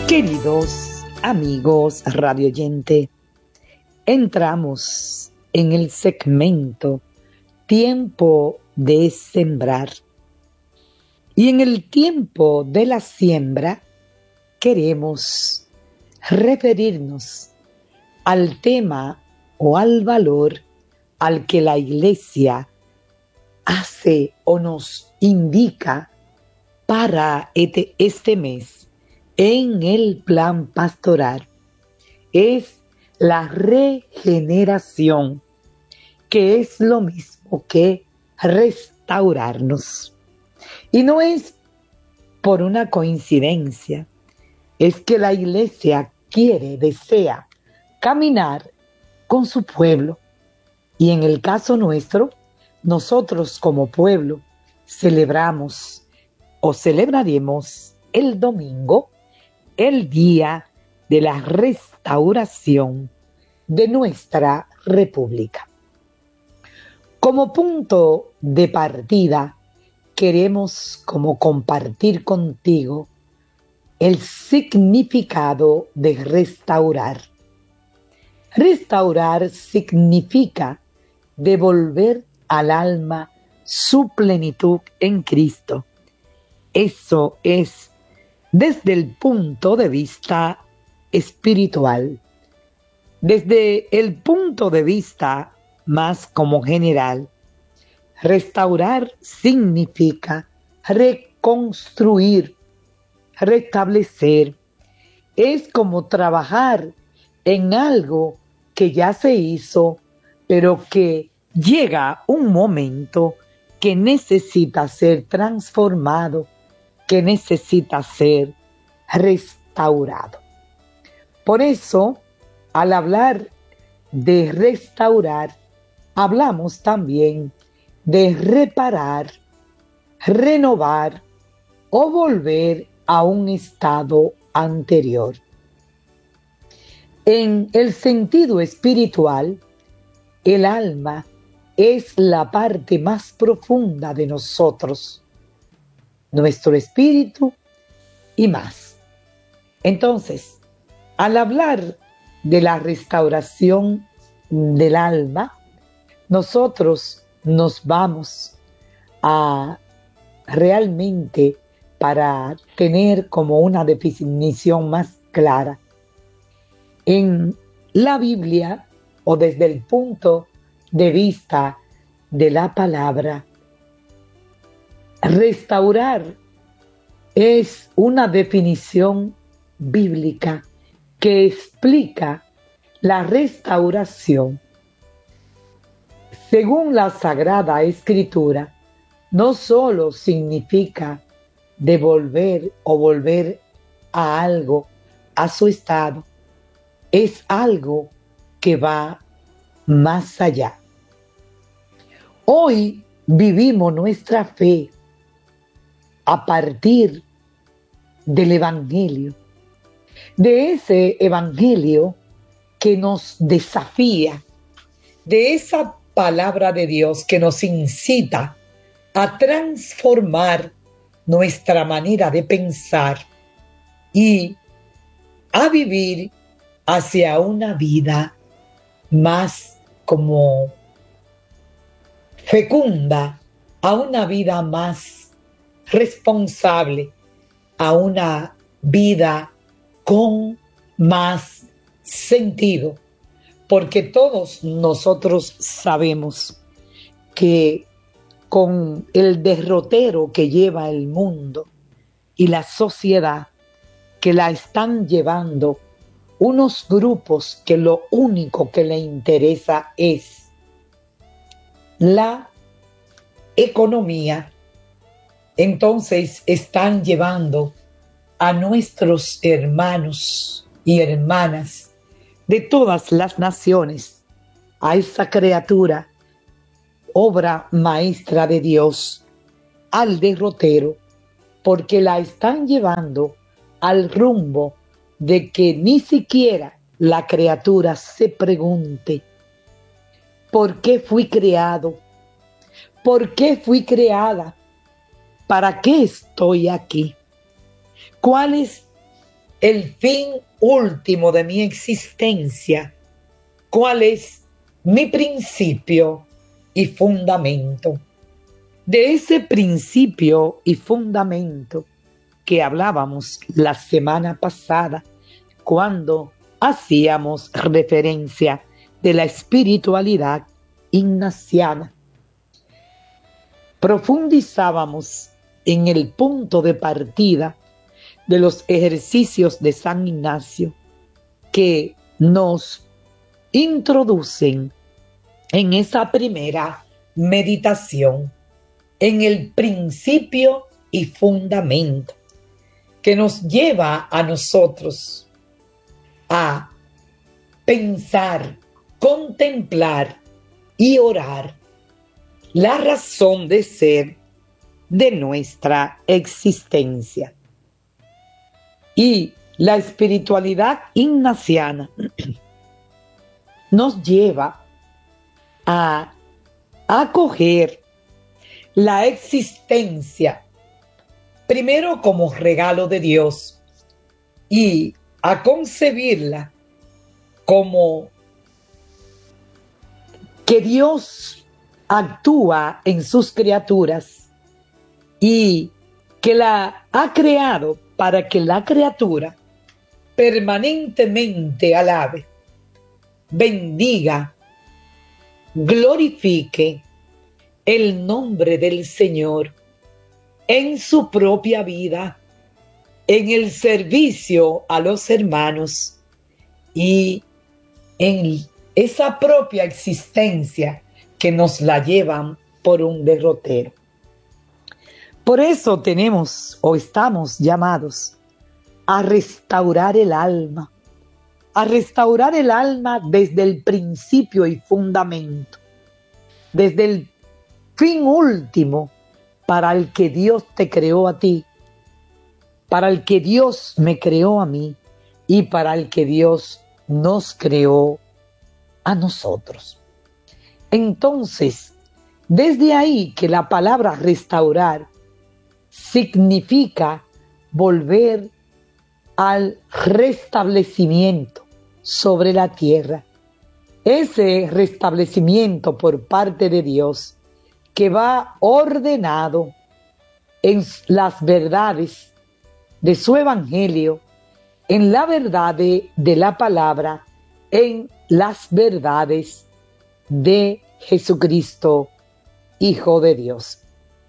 Queridos amigos radioyente, entramos en el segmento Tiempo de Sembrar. Y en el tiempo de la siembra queremos referirnos al tema o al valor al que la Iglesia hace o nos indica para este mes en el plan pastoral. Es la regeneración, que es lo mismo que restaurarnos. Y no es por una coincidencia, es que la Iglesia desea caminar con su pueblo. Y en el caso nuestro, nosotros como pueblo celebramos o celebraremos el domingo, el día de la restauración de nuestra República. Como punto de partida, queremos como compartir contigo el significado de restaurar. Restaurar significa devolver al alma su plenitud en Cristo. Eso es desde el punto de vista espiritual. Desde el punto de vista más como general, restaurar significa reconstruir, restablecer. Es como trabajar en algo que ya se hizo, pero que llega un momento que necesita ser transformado, que necesita ser restaurado. Por eso, al hablar de restaurar, hablamos también de reparar, renovar o volver a un estado anterior. En el sentido espiritual, el alma es la parte más profunda de nosotros, nuestro espíritu y más. Entonces, al hablar de la restauración del alma, nosotros nos vamos a realmente, para tener como una definición más clara, en la Biblia o desde el punto de vista de la palabra, restaurar es una definición bíblica que explica la restauración. Según la Sagrada Escritura, no solo significa devolver o volver a algo a su estado, es algo que va más allá. Hoy vivimos nuestra fe a partir del Evangelio, de ese Evangelio que nos desafía, de esa palabra de Dios que nos incita a transformar nuestra manera de pensar y a vivir hacia una vida más como fecunda, a una vida más responsable, a una vida con más sentido, porque todos nosotros sabemos que con el derrotero que lleva el mundo y la sociedad, que la están llevando unos grupos que lo único que le interesa es la economía, entonces están llevando a nuestros hermanos y hermanas de todas las naciones a esa criatura, obra maestra de Dios, al derrotero, porque la están llevando al rumbo de que ni siquiera la criatura se pregunte: ¿por qué fui creado? ¿Por qué fui creada? ¿Para qué estoy aquí? ¿Cuál es el fin último de mi existencia, cuál es mi principio y fundamento. De ese principio y fundamento que hablábamos la semana pasada, cuando hacíamos referencia de la espiritualidad ignaciana. Profundizábamos en el punto de partida de los ejercicios de San Ignacio que nos introducen en esa primera meditación, en el principio y fundamento, que nos lleva a nosotros a pensar, contemplar y orar la razón de ser de nuestra existencia. Y la espiritualidad ignaciana nos lleva a acoger la existencia primero como regalo de Dios y a concebirla como que Dios actúa en sus criaturas y que la ha creado para que la criatura permanentemente alabe, bendiga, glorifique el nombre del Señor en su propia vida, en el servicio a los hermanos y en esa propia existencia que nos la llevan por un derrotero. Por eso tenemos o estamos llamados a restaurar el alma desde el principio y fundamento, desde el fin último para el que Dios te creó a ti, para el que Dios me creó a mí y para el que Dios nos creó a nosotros. Entonces, desde ahí que la palabra restaurar significa volver al restablecimiento sobre la tierra. Ese restablecimiento por parte de Dios que va ordenado en las verdades de su evangelio, en la verdad de la palabra, en las verdades de Jesucristo, Hijo de Dios.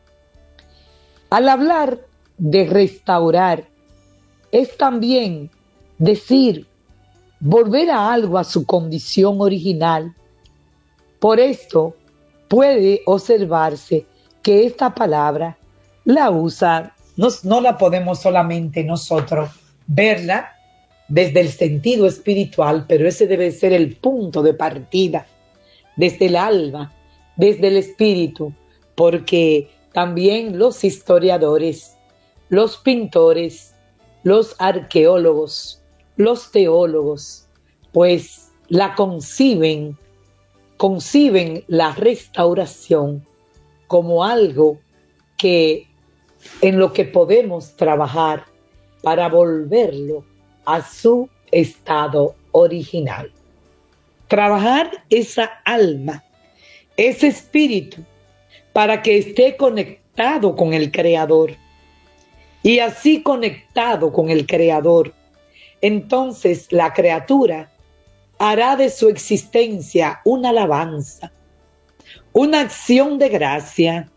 Al hablar de restaurar, es también decir, volver a algo a su condición original. Por esto puede observarse que esta palabra la usa, no la podemos solamente nosotros verla desde el sentido espiritual, pero ese debe ser el punto de partida, desde el alma, desde el espíritu, porque también los historiadores, los pintores, los arqueólogos, los teólogos, pues la conciben la restauración como algo que en lo que podemos trabajar para volverlo a su estado original. Trabajar esa alma, ese espíritu, para que esté conectado con el Creador. Y así conectado con el Creador, entonces la criatura hará de su existencia una alabanza, una acción de gracia,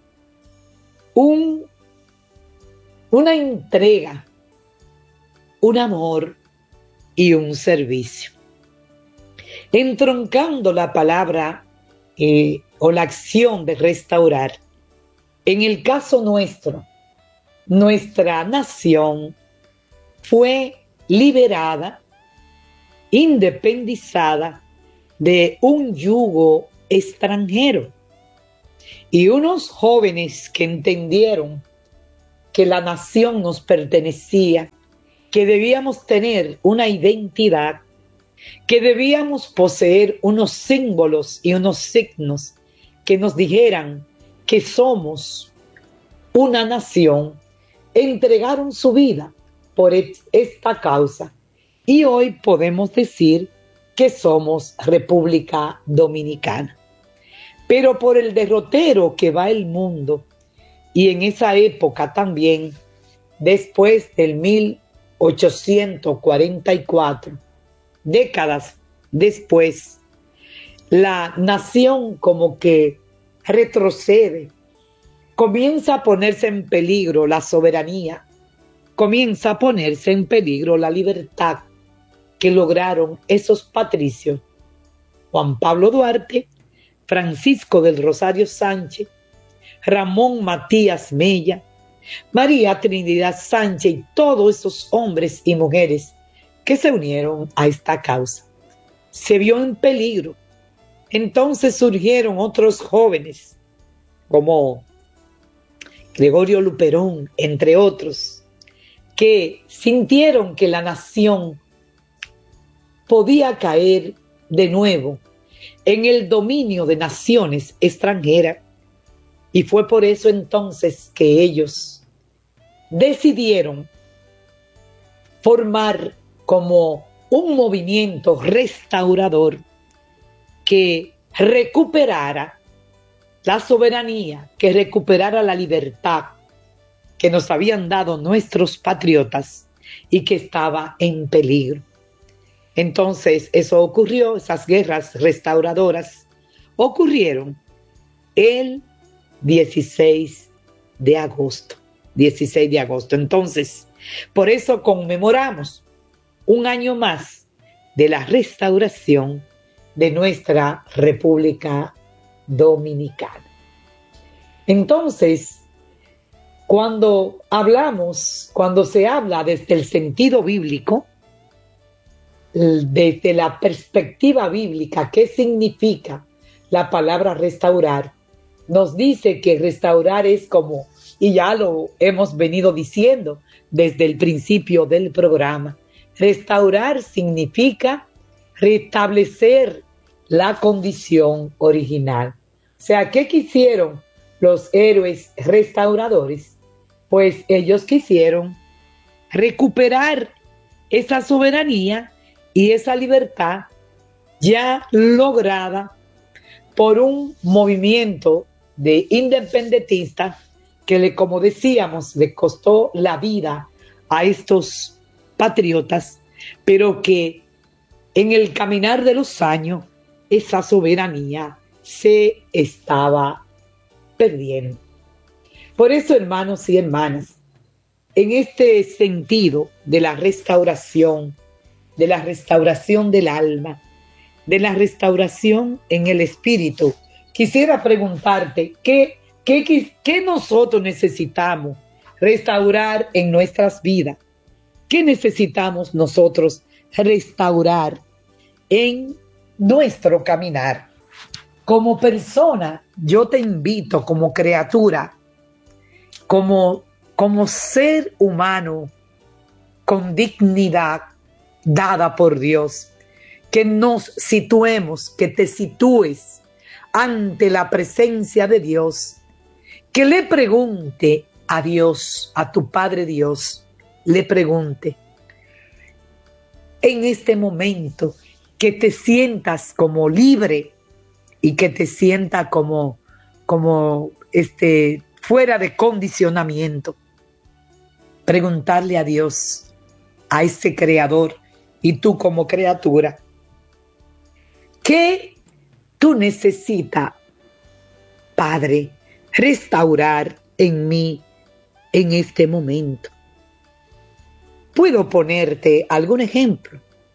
una entrega, un amor y un servicio. Entroncando la palabra o la acción de restaurar, en el caso nuestro, nuestra nación fue liberada, independizada de un yugo extranjero. Y unos jóvenes que entendieron que la nación nos pertenecía, que debíamos tener una identidad, que debíamos poseer unos símbolos y unos signos que nos dijeran que somos una nación, entregaron su vida por esta causa y hoy podemos decir que somos República Dominicana. Pero por el derrotero que va el mundo, y en esa época también, después del 1844, décadas después, la nación como que retrocede, comienza a ponerse en peligro la soberanía, comienza a ponerse en peligro la libertad que lograron esos patricios, Juan Pablo Duarte, Francisco del Rosario Sánchez, Ramón Matías Mella, María Trinidad Sánchez y todos esos hombres y mujeres que se unieron a esta causa. Se vio en peligro. Entonces surgieron otros jóvenes como Gregorio Luperón, entre otros, que sintieron que la nación podía caer de nuevo en el dominio de naciones extranjeras. Y fue por eso entonces que ellos decidieron formar como un movimiento restaurador que recuperara la soberanía, que recuperara la libertad que nos habían dado nuestros patriotas y que estaba en peligro. Entonces eso ocurrió, esas guerras restauradoras ocurrieron el 16 de agosto. 16 de agosto. Entonces, por eso conmemoramos un año más de la restauración de nuestra República Dominicana. Entonces, cuando se habla desde el sentido bíblico, desde la perspectiva bíblica, ¿qué significa la palabra restaurar? Nos dice que restaurar es como, y ya lo hemos venido diciendo desde el principio del programa, restaurar significa restablecer la condición original. O sea, ¿qué quisieron los héroes restauradores? Pues ellos quisieron recuperar esa soberanía y esa libertad ya lograda por un movimiento de independentistas que, como decíamos, le costó la vida a estos patriotas, pero que en el caminar de los años esa soberanía se estaba perdiendo. Por eso, hermanos y hermanas, en este sentido de la restauración del alma, de la restauración en el espíritu, quisiera preguntarte, ¿qué nosotros necesitamos restaurar en nuestras vidas? ¿Qué necesitamos nosotros restaurar en nuestro caminar? Como persona, yo te invito como criatura, como ser humano con dignidad dada por Dios, que nos situemos, que te sitúes ante la presencia de Dios, que le pregunte a Dios, a tu Padre Dios, le pregunte en este momento, que te sientas como libre y que te sientas como fuera de condicionamiento. Preguntarle a Dios, a ese creador, y tú como criatura, ¿qué tú necesitas, Padre, restaurar en mí en este momento? Puedo ponerte algún ejemplo,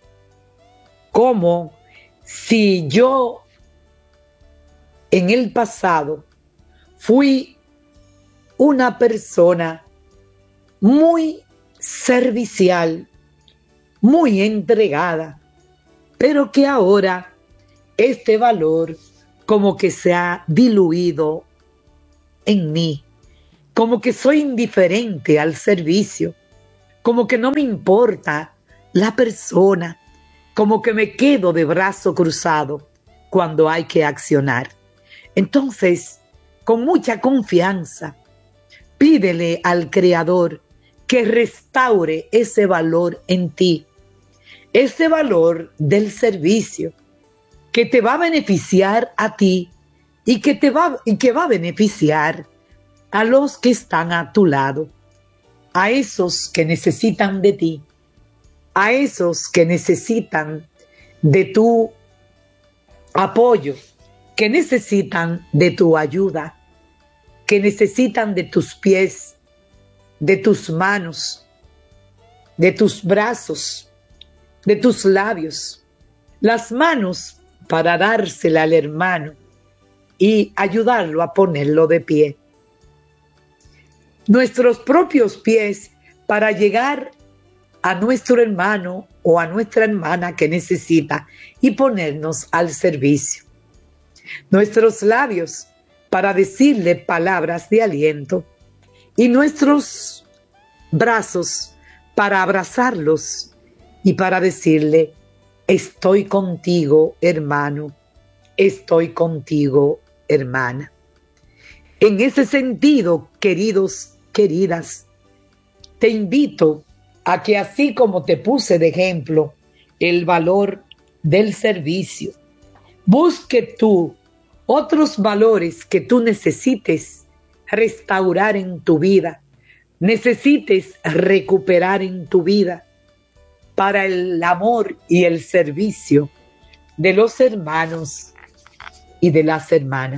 como si yo en el pasado fui una persona muy servicial, muy entregada, pero que ahora este valor como que se ha diluido en mí, como que soy indiferente al servicio, como que no me importa la persona, como que me quedo de brazo cruzado cuando hay que accionar. Entonces, con mucha confianza, pídele al Creador que restaure ese valor en ti, ese valor del servicio que te va a beneficiar a ti y que va a beneficiar a los que están a tu lado, a esos que necesitan de ti, a esos que necesitan de tu apoyo, que necesitan de tu ayuda, que necesitan de tus pies, de tus manos, de tus brazos, de tus labios, las manos para dársela al hermano y ayudarlo a ponerlo de pie. Nuestros propios pies para llegar a nuestro hermano o a nuestra hermana que necesita y ponernos al servicio. Nuestros labios para decirle palabras de aliento y nuestros brazos para abrazarlos y para decirle: estoy contigo, hermano, estoy contigo, hermana. En ese sentido, queridos, queridas, te invito a que, así como te puse de ejemplo el valor del servicio, busque tú otros valores que tú necesites restaurar en tu vida, necesites recuperar en tu vida para el amor y el servicio de los hermanos y de las hermanas.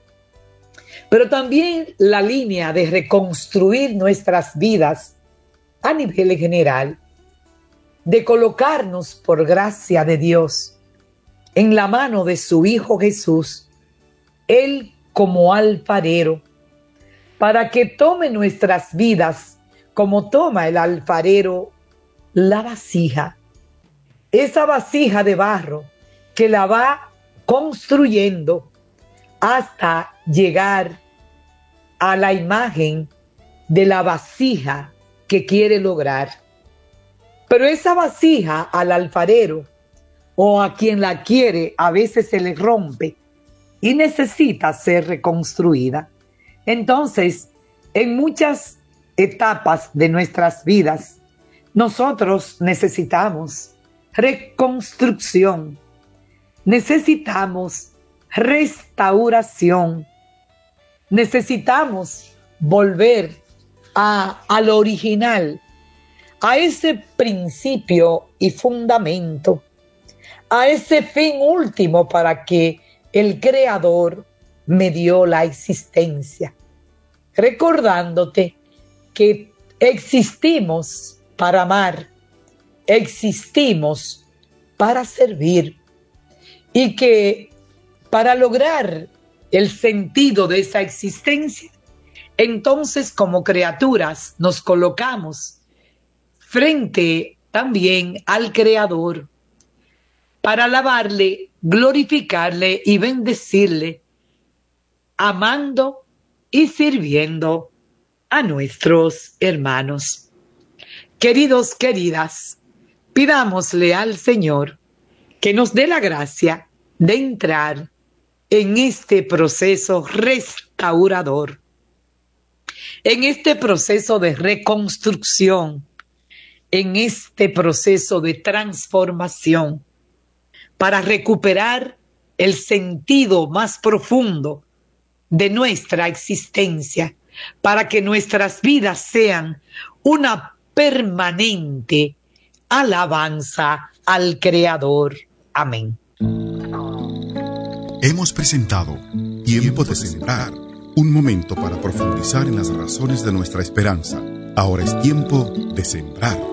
Pero también la línea de reconstruir nuestras vidas a nivel general, de colocarnos por gracia de Dios en la mano de su Hijo Jesús, Él como alfarero, para que tome nuestras vidas como toma el alfarero la vasija, esa vasija de barro que la va construyendo hasta llegar a la imagen de la vasija que quiere lograr. Pero esa vasija al alfarero o a quien la quiere a veces se le rompe y necesita ser reconstruida. Entonces, en muchas etapas de nuestras vidas, nosotros necesitamos reconstrucción, necesitamos restauración, necesitamos volver a lo original, a ese principio y fundamento, a ese fin último para que el Creador me dio la existencia, recordándote que existimos para amar, existimos para servir y que para lograr el sentido de esa existencia, entonces como criaturas nos colocamos frente también al Creador para alabarle, glorificarle y bendecirle, amando y sirviendo a nuestros hermanos. Queridos, queridas, pidámosle al Señor que nos dé la gracia de entrar en este proceso restaurador, en este proceso de reconstrucción, en este proceso de transformación, para recuperar el sentido más profundo de nuestra existencia, para que nuestras vidas sean una permanente alabanza al Creador. Amén. Hemos presentado Tiempo de Sembrar, un momento para profundizar en las razones de nuestra esperanza. Ahora es tiempo de sembrar.